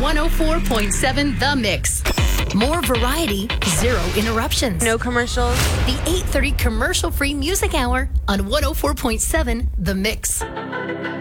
104.7 The Mix. More variety, zero interruptions. No commercials. The 8:30 commercial-free music hour on 104.7 The Mix.